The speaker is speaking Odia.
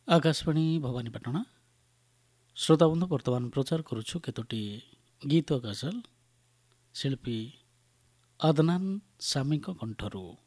ଆକାଶବାଣୀ ଭବାନୀପାଟଣା। ଶ୍ରୋତାବନ୍ଧୁ, ବର୍ତ୍ତମାନ ପ୍ରଚାର କରୁଛୁ କେତୋଟି ଗୀତ ଗଜଲ ଶିଳ୍ପୀ ଅଦନାନ ସାମିଙ୍କ କଣ୍ଠରୁ।